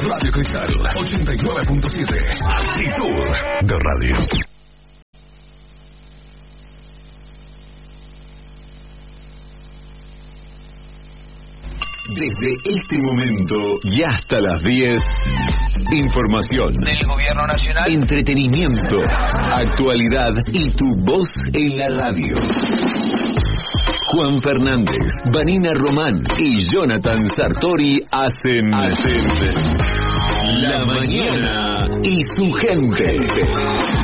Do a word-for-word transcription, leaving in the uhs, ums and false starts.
Radio Cristal ochenta y nueve punto siete. Actitud de radio. Desde este momento y hasta las diez, información del Gobierno Nacional, entretenimiento, actualidad y tu voz en la radio. Juan Fernández, Vanina Román y Jonathan Sartori hacen, hacen La Mañana y su gente.